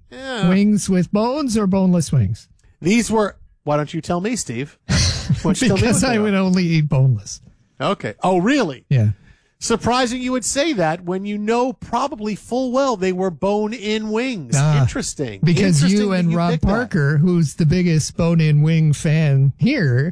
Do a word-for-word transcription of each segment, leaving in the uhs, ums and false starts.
Yeah. Wings with bones or boneless wings? These were, why don't you tell me, Steve? Why don't you tell me Because what they I are? would only eat boneless. Okay. Oh, really? Yeah. Surprising you would say that when you know probably full well they were bone-in wings. Ah, Interesting. Because Interesting you that and you Rob picked that. Parker, who's the biggest bone-in wing fan here.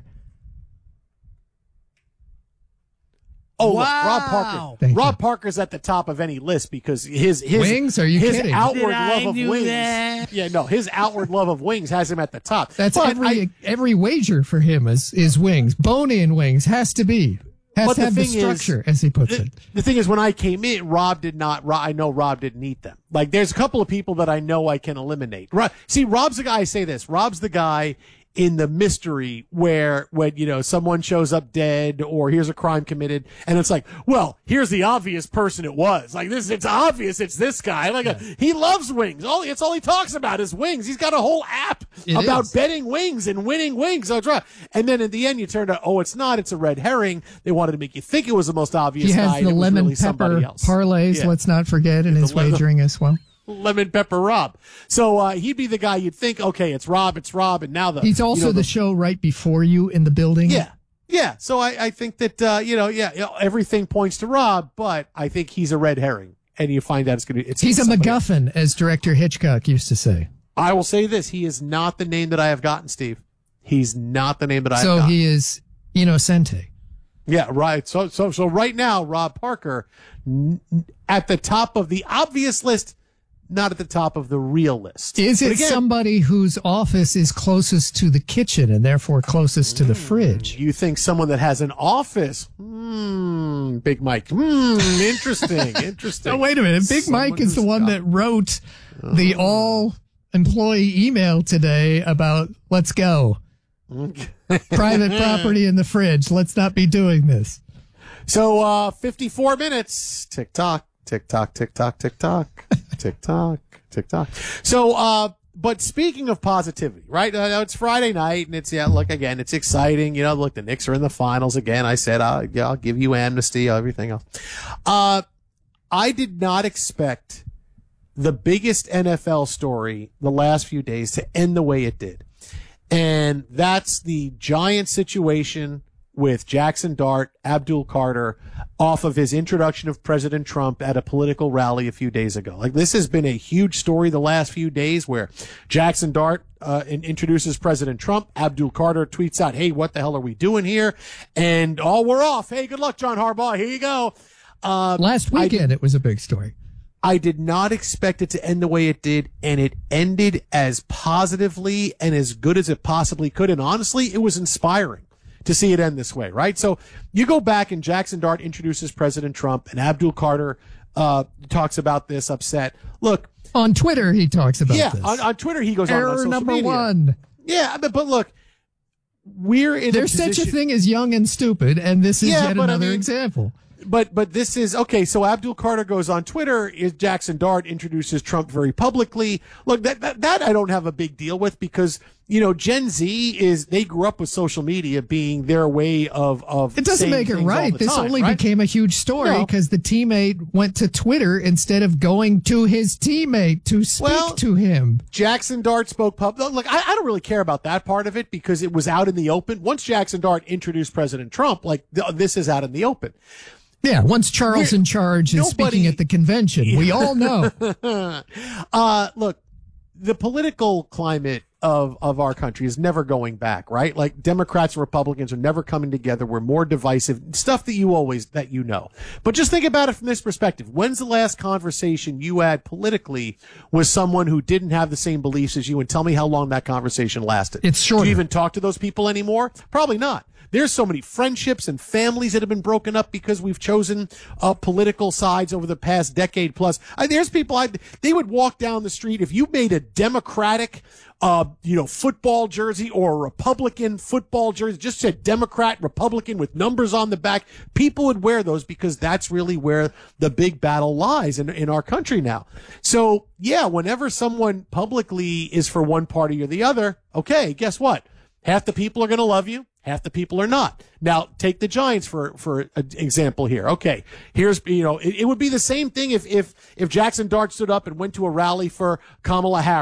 Oh, look, Wow. Rob Parker. Thank Rob you. Parker's at the top of any list because his his Wings? Are you his kidding? outward Did I love of do wings. that? Yeah, no, his outward love of wings has him at the top. That's But every I- every wager for him is, is wings. Bone-in wings has to be. Has But to the have the thing is- structure, as he puts The, it. the thing is, when I came in, Rob did not. Ro- I know Rob didn't eat them. Like, there's a couple of people that I know I can eliminate. Ro- See, Rob's the guy. I say this. Rob's the guy in the mystery where, when you know someone shows up dead or here's a crime committed, and it's like, well, here's the obvious person it was. Like this, it's obvious it's this guy. Like a, he loves wings. All it's all he talks about is wings. He's got a whole app It about is. betting wings and winning wings. So it's right. And then in the end, you turn out, oh, it's not. It's a red herring. They wanted to make you think it was the most obvious He guy. has and the it was lemon really somebody pepper else. parlays, Yeah. let's not forget, in his lemon- wagering as well. Lemon pepper Rob. So uh, he'd be the guy you'd think, okay, it's Rob, it's Rob, and now the He's also you know, the, show right before you in the building. yeah, yeah. So I, I think that uh, you know, yeah, you know, everything points to Rob, but I think he's a red herring, and you find out it's going to be it's He's a somebody else. MacGuffin, as director Hitchcock used to say. I will say this: he is not the name that I have gotten, Steve. He's not the name that I So have gotten. he is Innocente. Yeah, right. So, so, so right now, Rob Parker n- n- at the top of the obvious list, not at the top of the real list. Is But it again, somebody whose office is closest to the kitchen and therefore closest to the fridge? You think someone that has an office? Hmm, Big Mike. Hmm, interesting, interesting. Oh, wait a minute. Big Someone Mike is the who's one got- that wrote the all employee email today about let's go. Private property in the fridge. Let's not be doing this. So, uh, fifty-four minutes. Tick tock, tick tock, tick tock, tick tock, tick tock, tick tock. So, uh, but speaking of positivity, right? Uh, it's Friday night and it's, yeah, look, again, it's exciting. You know, look, the Knicks are in the finals again. I said, uh, yeah, I'll give you amnesty, everything else. Uh, I did not expect the biggest N F L story the last few days to end the way it did. And that's the Giant situation with Jackson Dart, Abdul Carter, off of his introduction of President Trump at a political rally a few days ago. Like, this has been a huge story the last few days where Jackson Dart uh, in, introduces President Trump. Abdul Carter tweets out, hey, what the hell are we doing here? And, oh, we're off. Hey, good luck, John Harbaugh. Here you go. Uh, Last I weekend, it was a big story. I did not expect it to end the way it did, and it ended as positively and as good as it possibly could. And honestly, it was inspiring to see it end this way, right? So you go back and Jackson Dart introduces President Trump, and Abdul Carter uh, talks about this upset. Look, On Twitter, he talks about yeah, this. on, on Twitter he goes on, on Error social number media. one. Yeah, but, but look, we're in There's a such a position- thing as young and stupid, and this is Yeah, yet but I another mean- example. But but this is okay. So Abdul Carter goes on Twitter. Is Jackson Dart introduces Trump very publicly? Look, that, that that I don't have a big deal with because you know Gen Z is they grew up with social media being their way of of. It doesn't saying make it things all right. the This time, only right? became a huge story No. because the teammate went to Twitter instead of going to his teammate to speak Well, to him. Jackson Dart spoke pub. Look, I, I don't really care about that part of it because it was out in the open. Once Jackson Dart introduced President Trump, like th- this is out in the open. Yeah, once Charles We're- in charge is nobody- speaking at the convention, we all know. uh, look, the political climate of, of our country is never going back, right? Like Democrats and Republicans are never coming together. We're more divisive, stuff that you always, that you know. But just think about it from this perspective. When's the last conversation you had politically with someone who didn't have the same beliefs as you? And tell me how long that conversation lasted. It's shorter. Do you even talk to those people anymore? Probably not. There's so many friendships and families that have been broken up because we've chosen uh, political sides over the past decade plus. Uh, there's people, I, they would walk down the street. If you made a Democratic, uh, you know, football jersey or a Republican football jersey, just said Democrat, Republican with numbers on the back, people would wear those because that's really where the big battle lies in, in our country now. So, yeah, whenever someone publicly is for one party or the other, okay, guess what? Half the people are going to love you. Half the people are not. Now, take the Giants for, for an example here. Okay. Here's, you know, it, it would be the same thing if, if, if Jackson Dart stood up and went to a rally for Kamala Harris.